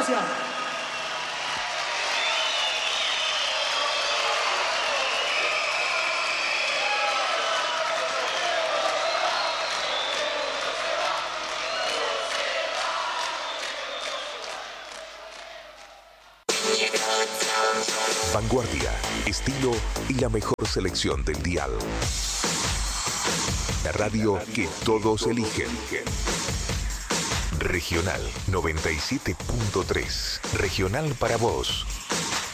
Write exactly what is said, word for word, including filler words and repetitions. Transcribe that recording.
Gracias. Vanguardia, estilo y la mejor selección del dial. La radio que todos eligen. Regional noventa y siete punto tres. Regional para vos.